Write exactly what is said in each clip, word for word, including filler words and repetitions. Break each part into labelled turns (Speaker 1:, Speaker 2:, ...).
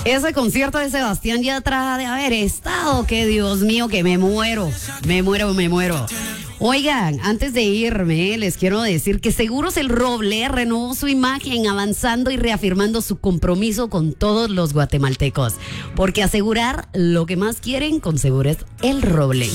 Speaker 1: Ese concierto de Sebastián Yatra de haber estado, que Dios mío, que me muero, me muero, me muero. Oigan, antes de irme, les quiero decir que Seguros El Roble renovó su imagen, avanzando y reafirmando su compromiso con todos los guatemaltecos. Porque asegurar lo que más quieren con Seguros El Roble.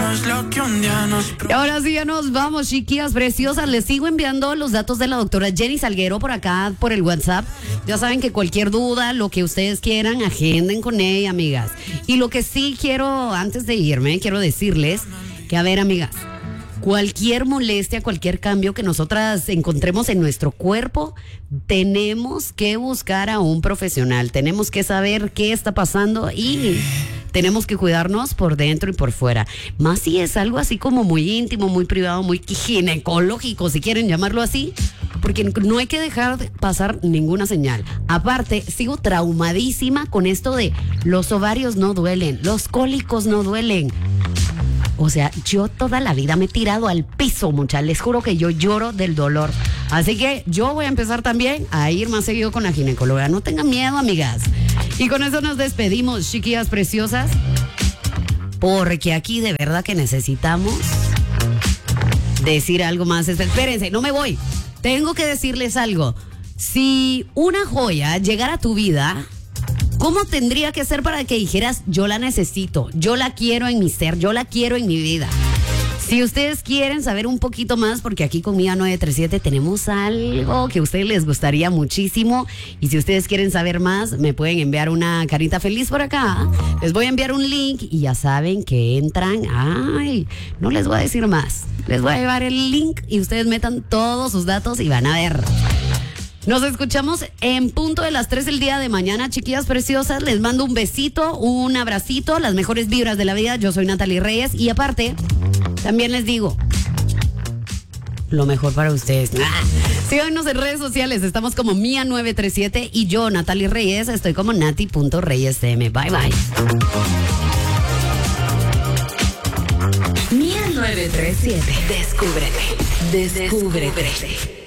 Speaker 1: Y ahora sí, ya nos vamos, chiquillas preciosas. Les sigo enviando los datos de la doctora Jenny Salguero por acá, por el WhatsApp. Ya saben que cualquier duda, lo que ustedes quieran, agenden con ella, amigas. Y lo que sí quiero, antes de irme, quiero decirles que, a ver, amigas, cualquier molestia, cualquier cambio que nosotras encontremos en nuestro cuerpo, tenemos que buscar a un profesional. Tenemos que saber qué está pasando y tenemos que cuidarnos por dentro y por fuera. Más si es algo así como muy íntimo, muy privado, muy ginecológico, si quieren llamarlo así, porque no hay que dejar de pasar ninguna señal. Aparte, sigo traumadísima con esto de los ovarios no duelen, los cólicos no duelen. O sea, yo toda la vida me he tirado al piso, muchachos. Les juro que yo lloro del dolor. Así que yo voy a empezar también a ir más seguido con la ginecóloga. No tengan miedo, amigas. Y con eso nos despedimos, chiquillas preciosas. Porque aquí de verdad que necesitamos decir algo más. Espérense, no me voy. Tengo que decirles algo. Si una joya llegara a tu vida, ¿cómo tendría que ser para que dijeras, yo la necesito, yo la quiero en mi ser, yo la quiero en mi vida? Si ustedes quieren saber un poquito más, porque aquí con Mía nueve tres siete tenemos algo que a ustedes les gustaría muchísimo. Y si ustedes quieren saber más, me pueden enviar una carita feliz por acá. Les voy a enviar un link y ya saben que entran. Ay, no les voy a decir más. Les voy a llevar el link y ustedes metan todos sus datos y van a ver. Nos escuchamos en punto de las tres del día de mañana, chiquillas preciosas. Les mando un besito, un abracito, las mejores vibras de la vida. Yo soy Natalie Reyes y aparte, también les digo, lo mejor para ustedes. Ah, síganos en redes sociales, estamos como Mía nueve tres siete y yo, Natalie Reyes, estoy como nati punto reyesm. Bye, bye. Mía nueve tres siete, descúbrete, descúbrete.